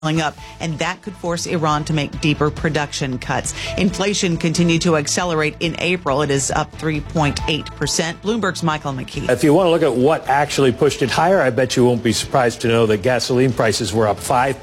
up, and that could force Iran to make deeper production cuts. Inflation continued to accelerate in April. It is up 3.8%. Bloomberg's Michael McKee. If you want to look at what actually pushed it higher, I bet you won't be surprised to know that gasoline prices were up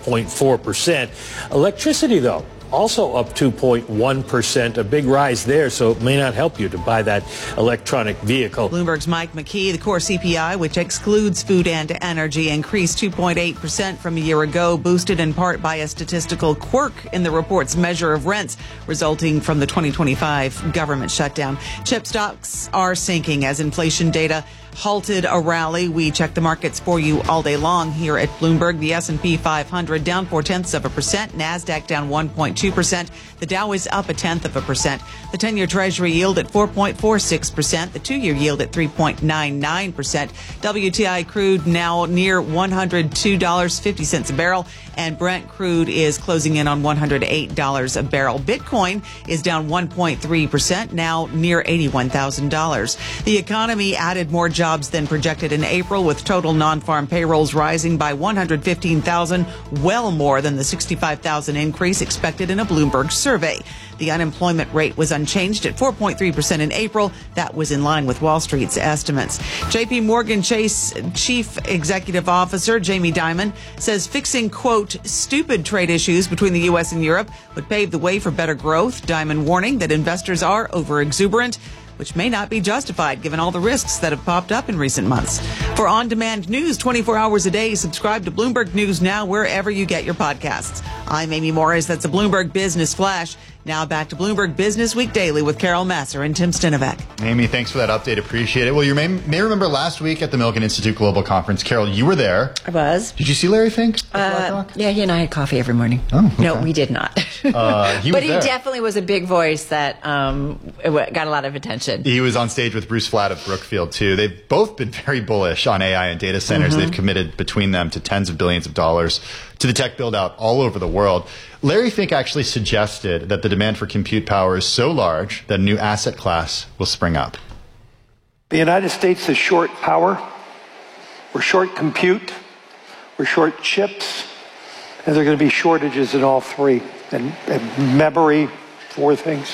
5.4%. Electricity, though, also up 2.1%, a big rise there, so it may not help you to buy that electronic vehicle. Bloomberg's Mike McKee. The core CPI, which excludes food and energy, increased 2.8% from a year ago, boosted in part by a statistical quirk in the report's measure of rents resulting from the 2025 government shutdown. Chip stocks are sinking as inflation data halted a rally. We check the markets for you all day long here at Bloomberg. The S&P 500 down 0.4%. NASDAQ down 1.2%. The Dow is up 0.1%. The 10-year Treasury yield at 4.46%. The 2-year yield at 3.99%. WTI crude now near $102.50 a barrel. And Brent crude is closing in on $108 a barrel. Bitcoin is down 1.3%, now near $81,000. The economy added more jobs than projected in April, with total non-farm payrolls rising by 115,000, well more than the 65,000 increase expected in a Bloomberg survey. The unemployment rate was unchanged at 4.3% in April. That was in line with Wall Street's estimates. J.P. Morgan Chase Chief Executive Officer Jamie Dimon says fixing, quote, stupid trade issues between the U.S. and Europe would pave the way for better growth. Dimon warning that investors are over-exuberant, which may not be justified given all the risks that have popped up in recent months. For on-demand news 24 hours a day, subscribe to Bloomberg News Now wherever you get your podcasts. I'm Amy Morris. That's a Bloomberg Business Flash. Now back to Bloomberg Business Week Daily with Carol Masser and Tim Stinovec. Amy, thanks for that update. Appreciate it. Well, you may remember last week at the Milken Institute Global Conference, Carol, you were there. I was. Did you see Larry Fink? Yeah, he and I had coffee every morning. Oh, okay. No, we did not. But he definitely was a big voice that got a lot of attention. He was on stage with Bruce Flatt of Brookfield, too. They've both been very bullish on AI and data centers. Mm-hmm. They've committed between them to tens of billions of dollars to the tech build-out all over the world. Larry Fink actually suggested that the demand for compute power is so large that a new asset class will spring up. The United States is short power, we're short compute, we're short chips, and there are going to be shortages in all three. And memory, four things.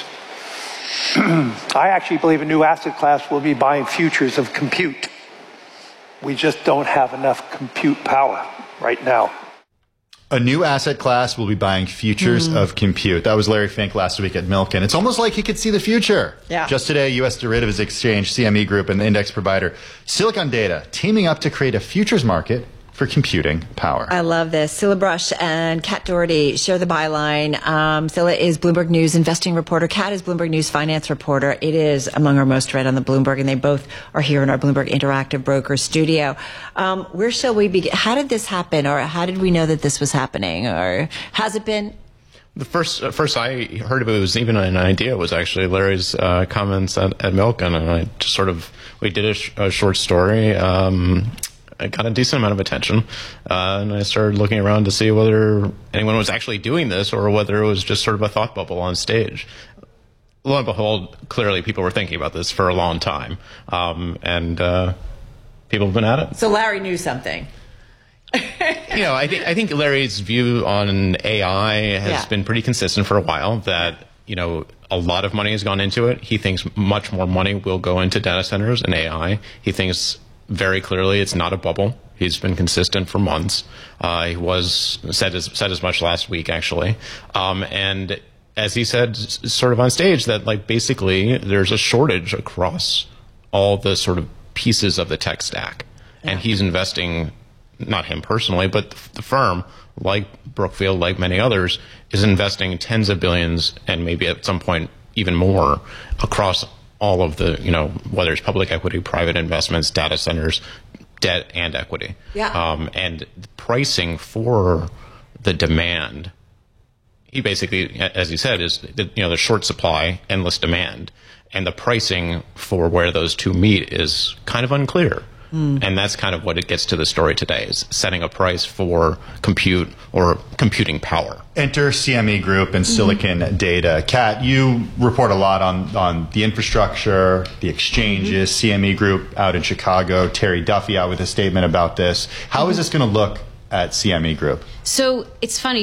I actually believe a new asset class will be buying futures of compute. We just don't have enough compute power right now. A new asset class will be buying futures of compute. That was Larry Fink last week at Milken. It's almost like he could see the future. Yeah. Just today, U.S. derivatives exchange, CME Group, and the index provider Silicon Data teaming up to create a futures market for computing power. I love this. Scilla Brush and Kat Doherty share the byline. Scilla is Bloomberg News investing reporter. Kat is Bloomberg News finance reporter. It is among our most read on the Bloomberg, and they both are here in our Bloomberg Interactive Broker studio. Where shall we begin? How did this happen, or how did we know that this was happening, or has it been? The first I heard of it was even an idea was actually Larry's comments at Milken, and I just we did a short story. I got a decent amount of attention, and I started looking around to see whether anyone was actually doing this or whether it was just sort of a thought bubble on stage. Lo and behold, clearly people were thinking about this for a long time, and people have been at it. So Larry knew something. I think Larry's view on AI has been pretty consistent for a while, that a lot of money has gone into it. He thinks much more money will go into data centers and AI. He thinks very clearly it's not a bubble. He's been consistent for months. He said as much last week, actually. And as he said sort of on stage, that basically there's a shortage across all the sort of pieces of the tech stack. Yeah. And he's investing, not him personally, but the firm, like Brookfield, like many others, is investing tens of billions and maybe at some point even more across all of the, whether it's public equity, private investments, data centers, debt, and equity. Yeah. And the pricing for the demand, he basically, as he said, is the short supply, endless demand, and the pricing for where those two meet is kind of unclear. And that's kind of what it gets to the story today, is setting a price for compute or computing power. Enter CME Group and Silicon Data. Kat, you report a lot on the infrastructure, the exchanges, CME Group out in Chicago, Terry Duffy out with a statement about this. How is this going to look at CME Group. So it's funny.